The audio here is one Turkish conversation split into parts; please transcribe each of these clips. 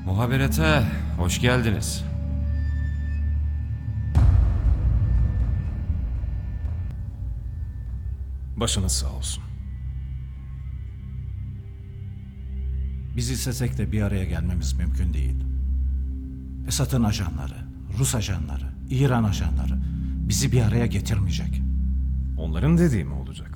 Muhabirete hoş geldiniz. Başınız sağ olsun. Biz istesek de bir araya gelmemiz mümkün değil. Esad'ın ajanları, Rus ajanları, İran ajanları bizi bir araya getirmeyecek. Onların dediği mi olacak?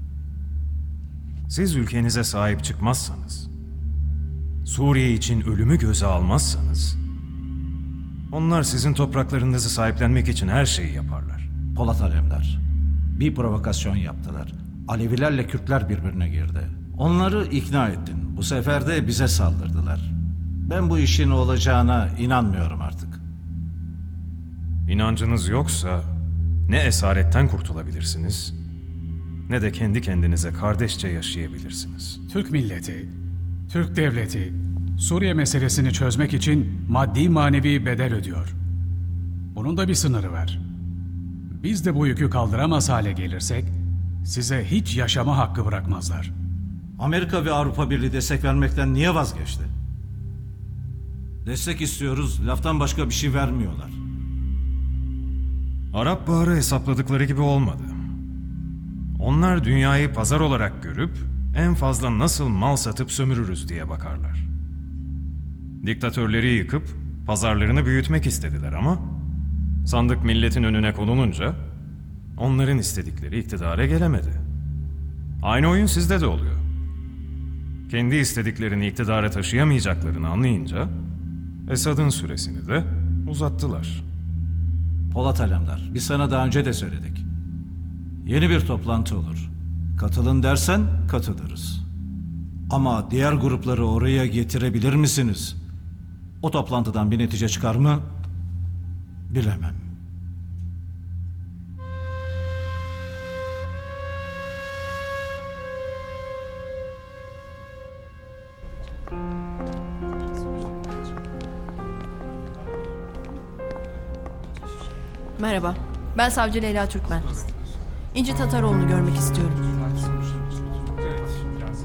Siz ülkenize sahip çıkmazsanız, Suriye için ölümü göze almazsanız, onlar sizin topraklarınızı sahiplenmek için her şeyi yaparlar. Polat Alemdar, bir provokasyon yaptılar. Alevilerle Kürtler birbirine girdi. Onları ikna ettin. Bu sefer de bize saldırdılar. Ben bu işin olacağına inanmıyorum artık. İnancınız yoksa ne esaretten kurtulabilirsiniz, ne de kendi kendinize kardeşçe yaşayabilirsiniz. Türk milleti, Türk devleti Suriye meselesini çözmek için maddi manevi bedel ödüyor. Bunun da bir sınırı var. Biz de bu yükü kaldıramaz hale gelirsek size hiç yaşama hakkı bırakmazlar. Amerika ve Avrupa Birliği destek vermekten niye vazgeçti? Destek istiyoruz, laftan başka bir şey vermiyorlar. Arap Baharı hesapladıkları gibi olmadı. Onlar dünyayı pazar olarak görüp en fazla nasıl mal satıp sömürürüz diye bakarlar. Diktatörleri yıkıp pazarlarını büyütmek istediler ama sandık milletin önüne konulunca onların istedikleri iktidara gelemedi. Aynı oyun sizde de oluyor. Kendi istediklerini iktidara taşıyamayacaklarını anlayınca Esad'ın süresini de uzattılar. Polat Alemdar, biz sana daha önce de söyledik. Yeni bir toplantı olur. Katılın dersen katılırız. Ama diğer grupları oraya getirebilir misiniz? O toplantıdan bir netice çıkar mı? Bilemem. Merhaba, ben Savcı Leyla Türkmen. İnci Tataroğlu'nu görmek istiyorum.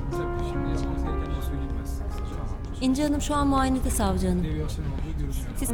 İnci Hanım şu an muayenede savcı hanım. Siz